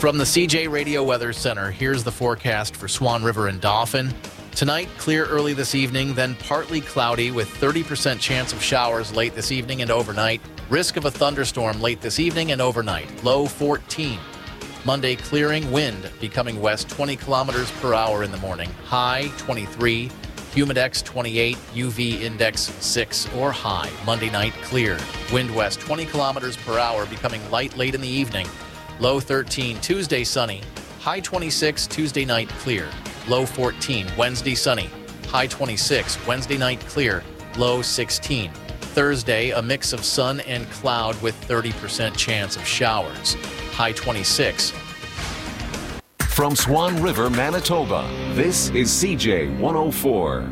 From the CJ Radio Weather Center, here's the forecast for Swan River and Dauphin. Tonight, clear early this evening, then partly cloudy with 30% chance of showers late this evening and overnight. Risk of a thunderstorm late this evening and overnight. Low 14. Monday, clearing, wind becoming west 20 kilometers per hour in the morning. High 23. Humidex 28, UV index 6 or high. Monday night, clear. Wind west 20 kilometers per hour becoming light late in the evening. Low 13. Tuesday, sunny. High 26. Tuesday night, clear. Low 14. Wednesday, sunny. High 26. Wednesday night, clear. Low 16. Thursday, a mix of sun and cloud with 30% chance of showers. High 26. From Swan River, Manitoba, this is CJ 104.